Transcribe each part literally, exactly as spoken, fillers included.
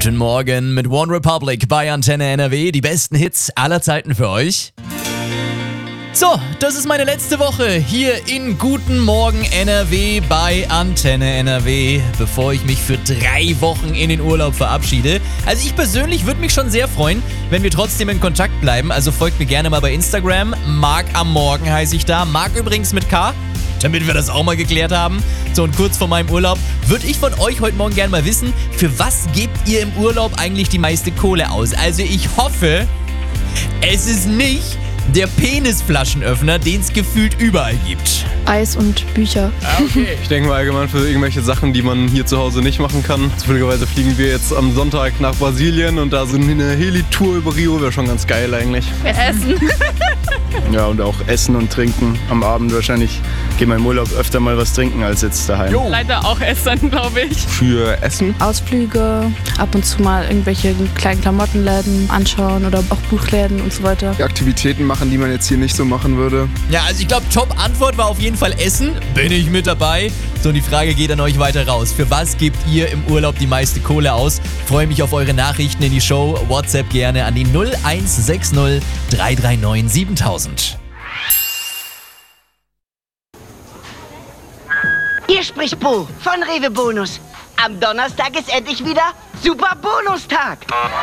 Guten Morgen mit One Republic bei Antenne N R W. Die besten Hits aller Zeiten für euch. So, das ist meine letzte Woche hier in Guten Morgen N R W bei Antenne N R W, bevor ich mich für drei Wochen in den Urlaub verabschiede. Also ich persönlich würde mich schon sehr freuen, wenn wir trotzdem in Kontakt bleiben. Also folgt mir gerne mal bei Instagram. Marc am Morgen heiße ich da. Marc übrigens mit K, damit wir das auch mal geklärt haben. So, und kurz vor meinem Urlaub würde ich von euch heute Morgen gerne mal wissen, für was gebt ihr im Urlaub eigentlich die meiste Kohle aus? Also ich hoffe, es ist nicht der Penisflaschenöffner, den es gefühlt überall gibt. Eis und Bücher. Ah, okay. Ich denke mal allgemein für irgendwelche Sachen, die man hier zu Hause nicht machen kann. Zufälligerweise fliegen wir jetzt am Sonntag nach Brasilien und da sind eine Heli-Tour über Rio, wäre schon ganz geil eigentlich. Essen. Ja, und auch Essen und Trinken am Abend wahrscheinlich. Gehe mal im Urlaub öfter mal was trinken als jetzt daheim. Jo. Leider auch Essen, glaube ich. Für Essen? Ausflüge, ab und zu mal irgendwelche kleinen Klamottenläden anschauen oder auch Buchläden und so weiter. Aktivitäten machen, die man jetzt hier nicht so machen würde. Ja, also ich glaube, Top-Antwort war auf jeden Fall Essen. Bin ich mit dabei. So, und die Frage geht an euch weiter raus. Für was gebt ihr im Urlaub die meiste Kohle aus? Freue mich auf eure Nachrichten in die Show. WhatsApp gerne an die null eins sechs null drei drei neun siebentausend. Hier spricht Bo von Rewe Bonus. Am Donnerstag ist endlich wieder Super Bonustag.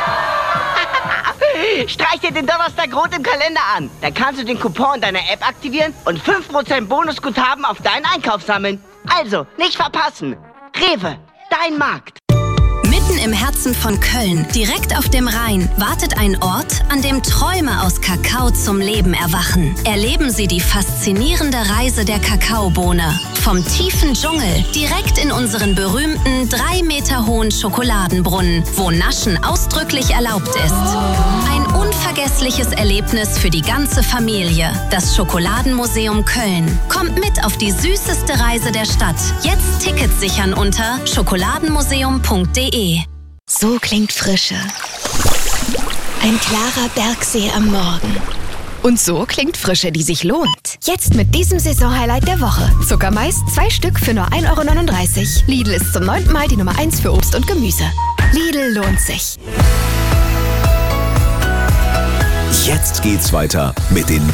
Streich dir den Donnerstag rot im Kalender an. Dann kannst du den Coupon deiner App aktivieren und fünf Prozent Bonusguthaben auf deinen Einkauf sammeln. Also, nicht verpassen. Rewe, dein Markt. Mitten im Herzen von Köln, direkt auf dem Rhein, wartet ein Ort, an dem Träume aus Kakao zum Leben erwachen. Erleben Sie die faszinierende Reise der Kakaobohne. Vom tiefen Dschungel direkt in unseren berühmten drei Meter hohen Schokoladenbrunnen, wo Naschen ausdrücklich erlaubt ist. Ein unvergessliches Erlebnis für die ganze Familie. Das Schokoladenmuseum Köln. Kommt mit auf die süßeste Reise der Stadt. Jetzt Tickets sichern unter schokoladenmuseum punkt de. So klingt Frische. Ein klarer Bergsee am Morgen. Und so klingt Frische, die sich lohnt. Jetzt mit diesem Saisonhighlight der Woche. Zuckermais, zwei Stück für nur ein Euro neununddreißig. Lidl ist zum neunten Mal die Nummer eins für Obst und Gemüse. Lidl lohnt sich. Jetzt geht's weiter mit den